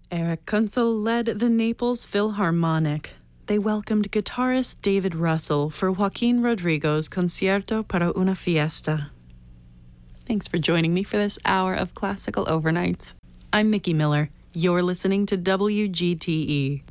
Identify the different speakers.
Speaker 1: Eric Kunzel led the Naples Philharmonic. They welcomed guitarist David Russell for Joaquin Rodrigo's Concierto para una Fiesta. Thanks for joining me for this hour of Classical Overnights. I'm Mickey Miller. You're listening to WGTE.